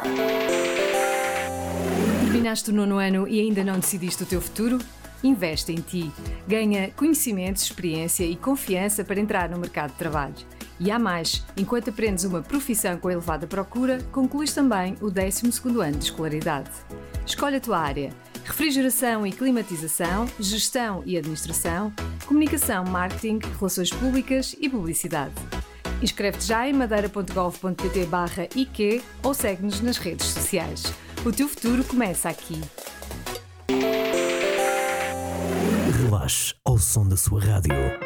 Terminaste o 9º ano e ainda não decidiste o teu futuro? Investe em ti. Ganha conhecimentos, experiência e confiança para entrar no mercado de trabalho. E há mais, enquanto aprendes uma profissão com elevada procura, concluís também o 12º ano de escolaridade. Escolhe a tua área: refrigeração e climatização, gestão e administração, comunicação, marketing, relações públicas e publicidade. Inscreve-te já em madeira.gov.pt/IQ ou segue-nos nas redes sociais. O teu futuro começa aqui. Relaxe ao som da sua rádio.